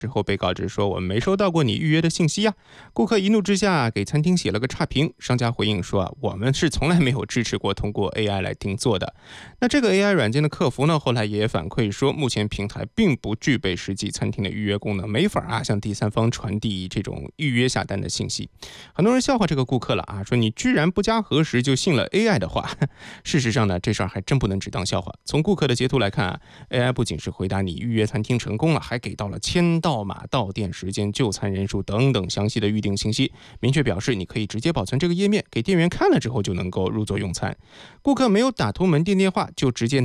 之后，被告知说：“我们没收到过你预约的信息啊！”顾客一怒之下给餐厅写了个差评，商家回应说：“我们是从来没有支持过通过 AI 来订座的。”那这个 AI 软件的客服呢，后来也反馈说，目前平台并不具备实际餐厅的预约功能，没法向第三方传递这种预约下单的信息。很多人笑话这个顾客了啊，说你居然不加核实就信了 AI 的话。事实上呢，这事儿还真不能只当笑话。从顾客的截图来看啊，AI 不仅是回答你预约餐厅成功了，还给到了签到码、到店时间、就餐人数等等详细的预订信息，明确表示你可以直接保存这个页面，给店员看了之后就能够入座用餐。顾客没有打通门店电话，就直接